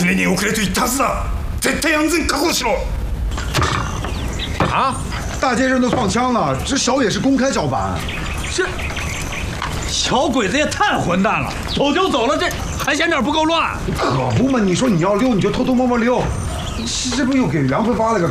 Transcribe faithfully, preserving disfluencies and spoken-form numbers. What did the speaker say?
姫に遅れと言ったはずだ。絶対安全確保しろ。 啊！ 大街上都放枪了，这小野是公开照办。 这小鬼子也太混蛋了，走就走了，这还嫌点不够乱？ 可不嘛！你说你要溜，你就偷偷摸摸溜，这不又给梁辉发了个